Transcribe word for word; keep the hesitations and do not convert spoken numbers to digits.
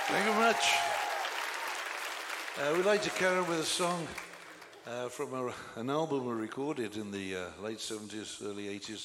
Thank you very much. Uh, we'd like to carry on with a song uh, from a, an album we recorded in the uh, late seventies, early eighties